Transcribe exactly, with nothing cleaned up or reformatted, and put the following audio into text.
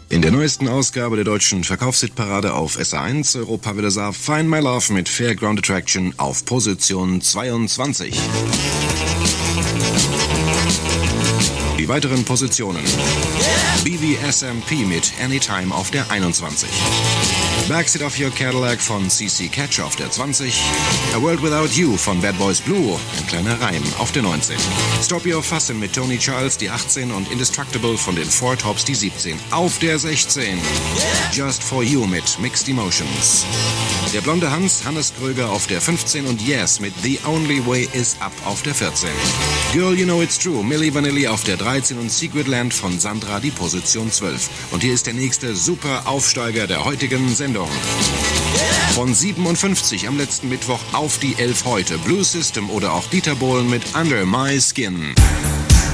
In der neuesten Ausgabe der deutschen Verkaufshitparade auf S A eins Europawelle sah Find My Love mit Fairground Attraction auf Position zweiundzwanzig. Die weiteren Positionen: B V S M P mit Anytime auf der einundzwanzig. Backseat of Your Cadillac von C C Catch auf der zwanzig. A World Without You von Bad Boys Blue, ein kleiner Reim, auf der neunzehn. Stop Your Fussin' mit Tony Charles, die achtzehn, und Indestructible von den Four Tops, die siebzehn. Auf der sechzehn. Just For You mit Mixed Emotions. Der blonde Hans, Hannes Kröger, auf der fünfzehn und Yes mit The Only Way Is Up auf der vierzehn. Girl You Know It's True, Milli Vanilli auf der dreizehn und Secret Land von Sandra die Position zwölf. Und hier ist der nächste super Aufsteiger der heutigen Sendung. Von siebenundfünfzig am letzten Mittwoch auf die elf heute. Blue System oder auch Dieter Bohlen mit Under My Skin.